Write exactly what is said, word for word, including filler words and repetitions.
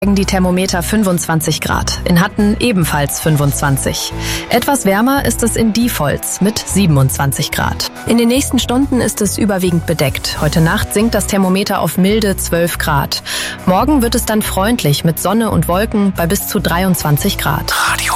Die Thermometer fünfundzwanzig Grad, in Hatten ebenfalls fünfundzwanzig. Etwas wärmer ist es in Diepholz mit siebenundzwanzig Grad. In den nächsten Stunden ist es überwiegend bedeckt. Heute Nacht sinkt das Thermometer auf milde zwölf Grad. Morgen wird es dann freundlich mit Sonne und Wolken bei bis zu dreiundzwanzig Grad. Radio